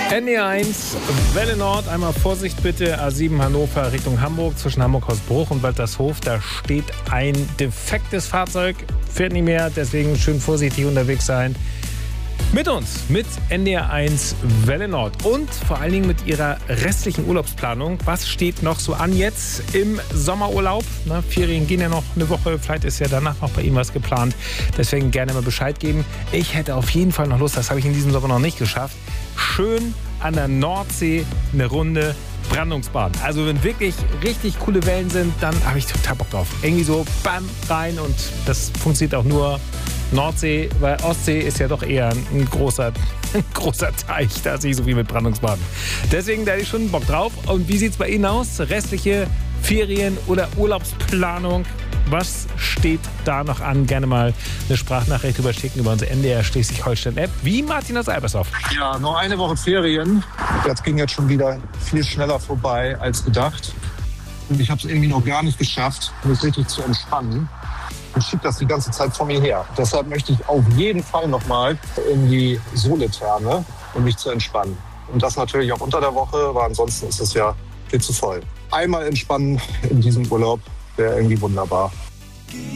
NE1, Welle Nord, einmal Vorsicht bitte, A7 Hannover Richtung Hamburg, zwischen Hamburg-Hausbruch und Waltershof, da steht ein defektes Fahrzeug, fährt nicht mehr, deswegen schön vorsichtig unterwegs sein. Mit uns, mit NDR1 Welle Nord und vor allen Dingen mit Ihrer restlichen Urlaubsplanung. Was steht noch so an jetzt im Sommerurlaub? Na, Ferien gehen ja noch eine Woche, vielleicht ist ja danach noch bei Ihnen was geplant. Deswegen gerne mal Bescheid geben. Ich hätte auf jeden Fall noch Lust, das habe ich in diesem Sommer noch nicht geschafft, schön an der Nordsee eine Runde Brandungsbaden. Also wenn wirklich richtig coole Wellen sind, dann habe ich total Bock drauf. Irgendwie so bam, rein und das funktioniert auch nur Nordsee, weil Ostsee ist ja doch eher ein großer Teich, da ist nicht so viel mit Brandungsbaden. Deswegen da hätte ich schon Bock drauf. Und wie sieht es bei Ihnen aus? Restliche Ferien- oder Urlaubsplanung? Was steht da noch an? Gerne mal eine Sprachnachricht überschicken über unsere NDR Schleswig-Holstein-App. Wie Martin aus Albershof. Ja, noch eine Woche Ferien. Das ging jetzt schon wieder viel schneller vorbei als gedacht. Und ich habe es irgendwie noch gar nicht geschafft, mich richtig zu entspannen. Und schiebe das die ganze Zeit vor mir her. Deshalb möchte ich auf jeden Fall nochmal in die Soletherme, um mich zu entspannen. Und das natürlich auch unter der Woche, weil ansonsten ist es ja viel zu voll. Einmal entspannen in diesem Urlaub wäre irgendwie wunderbar.